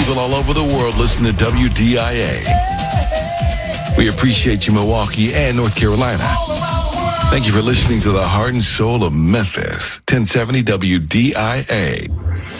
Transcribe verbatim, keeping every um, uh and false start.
people all over the world listen to W D I A. We appreciate you, Milwaukee and North Carolina. Thank you for listening to the heart and soul of Memphis. ten seventy W D I A.